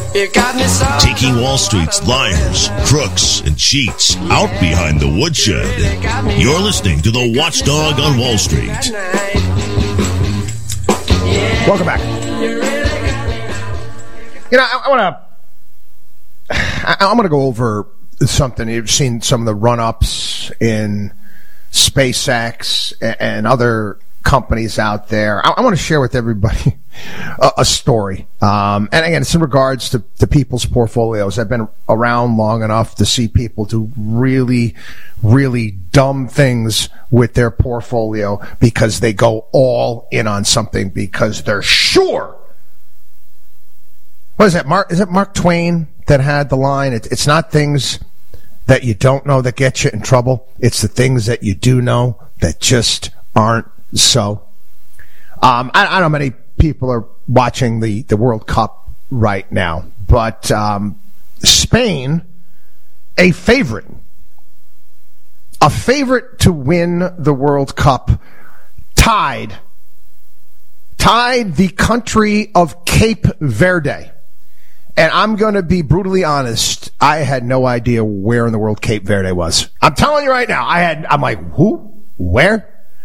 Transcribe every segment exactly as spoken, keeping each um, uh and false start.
You got me so Taking Wall Street's liars, crooks, and cheats out behind the woodshed. You're listening to the Watchdog on Wall Street. Welcome back. You know, I, I want to. I'm going to go over something. You've seen some of the run-ups in SpaceX and other companies out there. I, I want to share with everybody a, a story. Um, and again, it's in regards to, to people's portfolios. I've been around long enough to see people do really, really dumb things with their portfolio because they go all in on something because they're sure. What is that, Mark? Is it Mark Twain that had the line? It, it's not things that you don't know that get you in trouble. It's the things that you do know that just aren't so. Um, I, I don't know how many people are watching the, the World Cup right now, but um, Spain, a favorite, a favorite to win the World Cup, tied, tied the country of Cape Verde. And I'm going to be brutally honest. I had no idea where in the world Cape Verde was. I'm telling you right now. I had. I'm like, who? Where?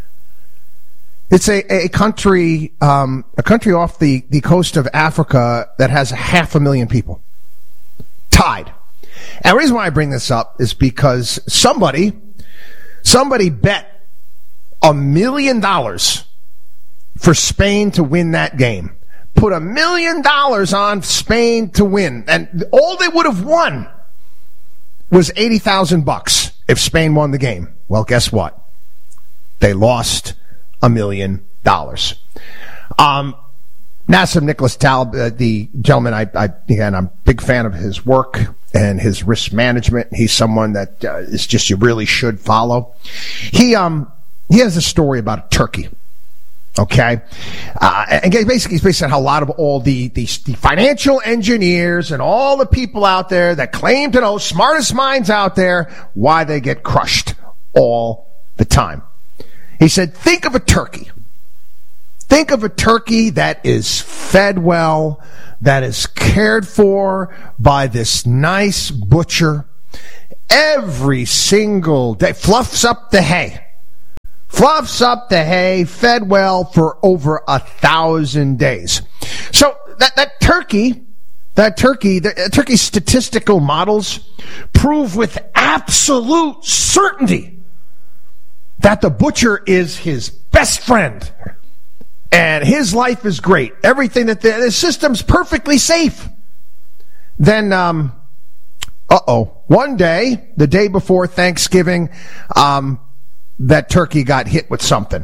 It's a, a country, um, a country off the, the coast of Africa that has half a million people. Tied. And the reason why I bring this up is because somebody, somebody bet a million dollars for Spain to win that game. Put a million dollars on Spain to win, and all they would have won was eighty thousand bucks if Spain won the game. Well, guess what? They lost a million dollars. Um, Nassim Nicholas Taleb, uh, the gentleman, I, I again, I'm a big fan of his work and his risk management. He's someone that uh, is just you really should follow. He um he has a story about a turkey. Okay, uh, and basically, he's based on how a lot of all the, the the financial engineers and all the people out there that claim to know, smartest minds out there, why they get crushed all the time. He said, think of a turkey. Think of a turkey that is fed well, that is cared for by this nice butcher every single day, fluffs up the hay. Fluffs up the hay, fed well for over a thousand days. So that, that turkey, that turkey, the uh, turkey's statistical models prove with absolute certainty that the butcher is his best friend and his life is great. Everything that the, the system's perfectly safe. Then, um, uh-oh, one day, the day before Thanksgiving, um, that turkey got hit with something.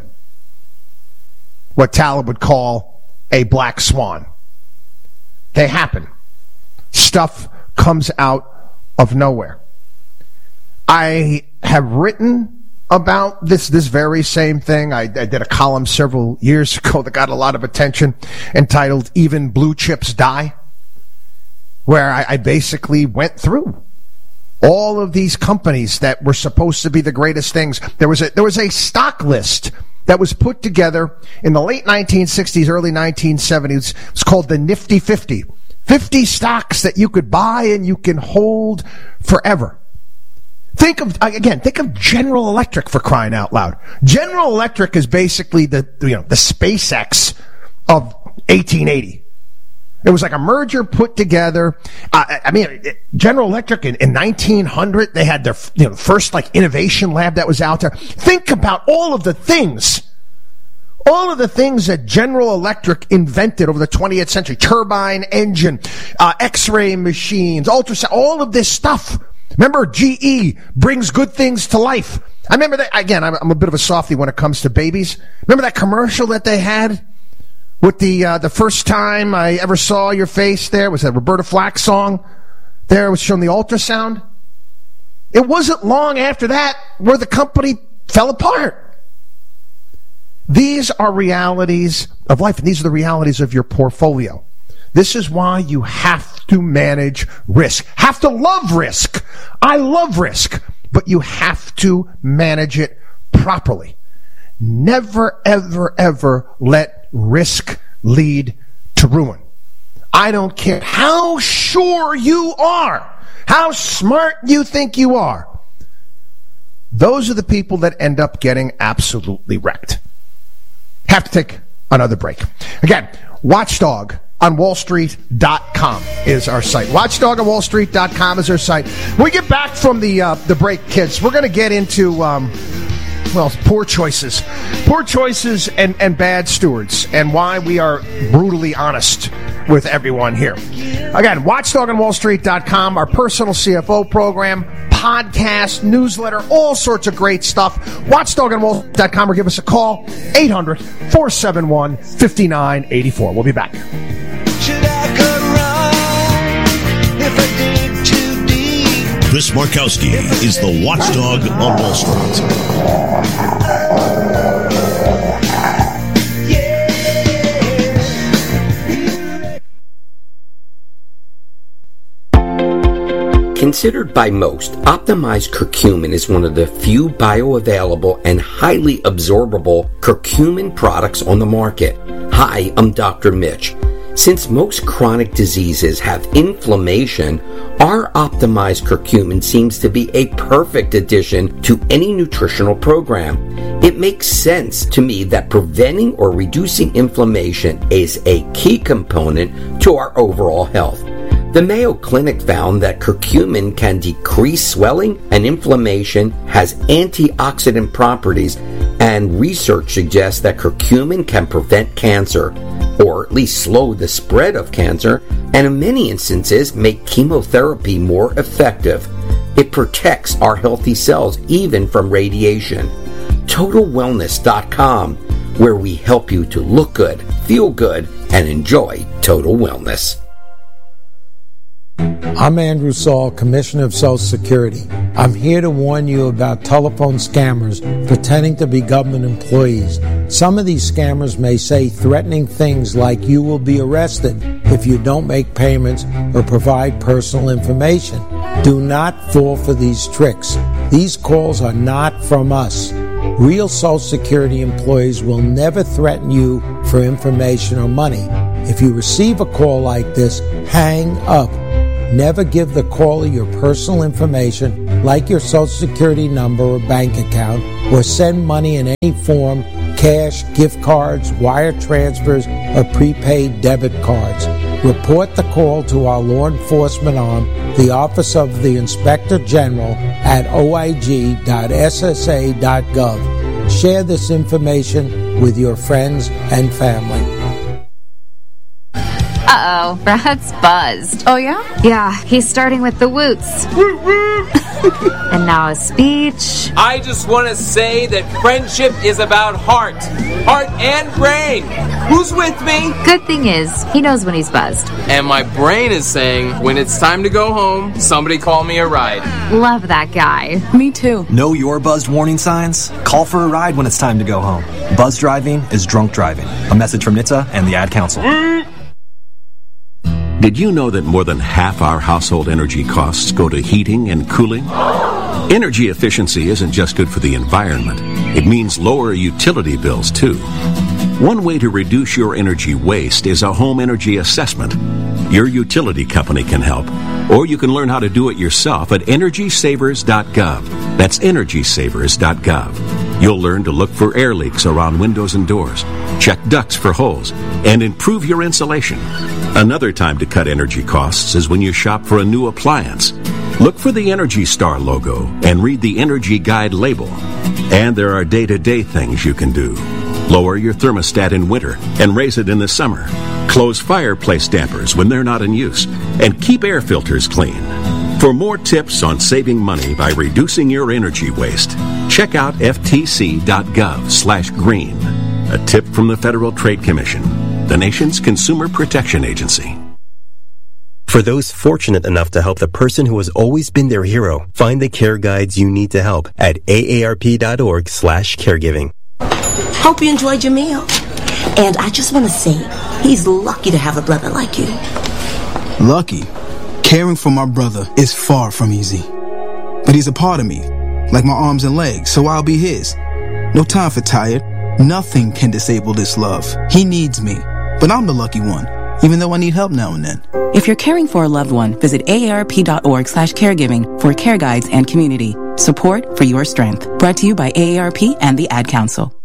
What Taleb would call a black swan. They happen. Stuff comes out of nowhere. I have written about this this very same thing. I, I did a column several years ago that got a lot of attention entitled Even Blue Chips Die, where I, I basically went through all of these companies that were supposed to be the greatest things. There was a, there was a stock list that was put together in the late nineteen sixties, early nineteen seventies. It's called the Nifty fifty. fifty stocks that you could buy and you can hold forever. Think of, again, think of General Electric, for crying out loud. General Electric is basically the, you know, the SpaceX of eighteen eighty. It was like a merger put together. Uh, I mean, General Electric in, in nineteen hundred, they had their, you know, first like innovation lab that was out there. Think about all of the things, all of the things that General Electric invented over the twentieth century. Turbine engine, uh, X-ray machines, ultrasound, all of this stuff. Remember, G E brings good things to life. I remember that, again, I'm, I'm a bit of a softie when it comes to babies. Remember that commercial that they had? With the uh, the first time I ever saw your face there was that Roberta Flack song. There was showing the ultrasound. It wasn't long after that where the company fell apart. These are realities of life, and these are the realities of your portfolio. This is why you have to manage risk. Have to love risk. I love risk, but you have to manage it properly. Never, ever, ever let risk lead to ruin. I don't care how sure you are, how smart you think you are. Those are the people that end up getting absolutely wrecked. Have to take another break. Again, Watchdog on Wall Street dot com is our site. Watchdog on Wall Street dot com is our site. When we get back from the uh, the break, kids, we're going to get into, um, well, poor choices. Poor choices and, and bad stewards, and why we are brutally honest with everyone here. Again, Watchdog on Wall Street dot com, our personal C F O program, podcast, newsletter, all sorts of great stuff. Watchdog on Wall Street dot com or give us a call, eight hundred, four seven one, five nine eight four. We'll be back. Should I cut wrong if I dig too deep? Chris Markowski is the Watchdog on Wall Street. Considered by most, optimized curcumin is one of the few bioavailable and highly absorbable curcumin products on the market. Hi, I'm Doctor Mitch. Since most chronic diseases have inflammation, our optimized curcumin seems to be a perfect addition to any nutritional program. It makes sense to me that preventing or reducing inflammation is a key component to our overall health. The Mayo Clinic found that curcumin can decrease swelling and inflammation, has antioxidant properties, and research suggests that curcumin can prevent cancer, or at least slow the spread of cancer, and in many instances make chemotherapy more effective. It protects our healthy cells even from radiation. Total Wellness dot com, where we help you to look good, feel good, and enjoy total wellness. I'm Andrew Saul, Commissioner of Social Security. I'm here to warn you about telephone scammers pretending to be government employees. Some of these scammers may say threatening things like you will be arrested if you don't make payments or provide personal information. Do not fall for these tricks. These calls are not from us. Real Social Security employees will never threaten you for information or money. If you receive a call like this, hang up. Never give the caller your personal information, like your Social Security number or bank account, or send money in any form, cash, gift cards, wire transfers, or prepaid debit cards. Report the call to our law enforcement arm, the Office of the Inspector General, at O I G dot S S A dot gov. Share this information with your friends and family. Uh-oh, Brad's buzzed. Oh, yeah? Yeah, he's starting with the woots. And now a speech. I just want to say that friendship is about heart. Heart and brain. Who's with me? Good thing is, he knows when he's buzzed. And my brain is saying, when it's time to go home, somebody call me a ride. Love that guy. Me too. Know your buzzed warning signs? Call for a ride when it's time to go home. Buzz driving is drunk driving. A message from N H T S A and the Ad Council. Did you know that more than half our household energy costs go to heating and cooling? Energy efficiency isn't just good for the environment. It means lower utility bills, too. One way to reduce your energy waste is a home energy assessment. Your utility company can help, or you can learn how to do it yourself at energy savers dot gov. That's energy savers dot gov. You'll learn to look for air leaks around windows and doors, check ducts for holes, and improve your insulation. Another time to cut energy costs is when you shop for a new appliance. Look for the Energy Star logo and read the Energy Guide label. And there are day-to-day things you can do. Lower your thermostat in winter and raise it in the summer. Close fireplace dampers when they're not in use. And keep air filters clean. For more tips on saving money by reducing your energy waste, check out F T C dot gov slash green. A tip from the Federal Trade Commission, the nation's consumer protection agency. For those fortunate enough to help the person who has always been their hero, find the care guides you need to help at A A R P dot org slash caregiving. Hope you enjoyed your meal. And I just want to say, he's lucky to have a brother like you. Lucky? Caring for my brother is far from easy. But he's a part of me, like my arms and legs, so I'll be his. No time for tired. Nothing can disable this love. He needs me, but I'm the lucky one. even though I need help now and then. If you're caring for a loved one, visit aarp.org slash caregiving for care guides and community. Support for your strength. Brought to you by A A R P and the Ad Council.